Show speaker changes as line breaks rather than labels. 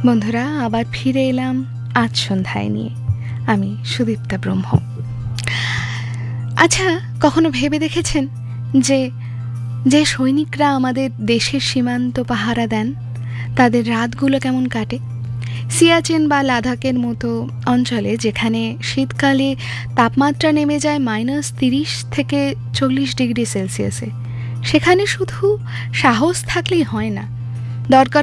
বন্ধুরা, আবার ফিরে এলাম আজ সন্ধ্যায় নিয়ে। আমি সুদীপ্তা ব্রহ্ম। আচ্ছা, কখনো ভেবে দেখেছেন যে যে সৈনিকরা আমাদের দেশের সীমান্ত পাহারা দেন তাদের রাতগুলো কেমন কাটে? সিয়াচেন বা লাদাখের মতো অঞ্চলে যেখানে শীতকালে তাপমাত্রা নেমে যায় -30 থেকে 40 ডিগ্রি সেলসিয়াসে, সেখানে শুধু সাহস থাকলেই হয় না, দরকার